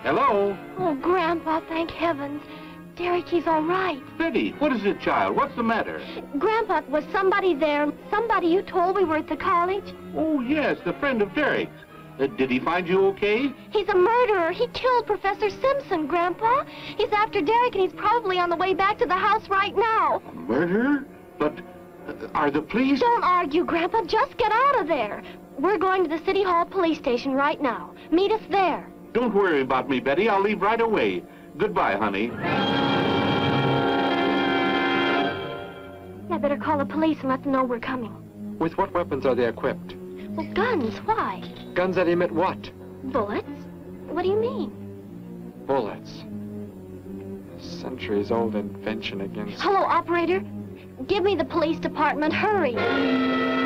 Hello? Oh, Grandpa, thank heavens. Derek, he's all right. Betty, what is it, child? What's the matter? Grandpa, was somebody there? Somebody you told we were at the college? Oh, yes, the friend of Derek's. Did he find you okay? He's a murderer. He killed Professor Simpson, Grandpa. He's after Derek, and he's probably on the way back to the house right now. A murderer? But are the police... Don't argue, Grandpa. Just get out of there. We're going to the City Hall police station right now. Meet us there. Don't worry about me, Betty. I'll leave right away. Goodbye, honey. I better call the police and let them know we're coming. With what weapons are they equipped? Well, guns. Why? Guns that emit what? Bullets? What do you mean? Bullets. A centuries-old invention against... Hello, operator. Give me the police department. Hurry.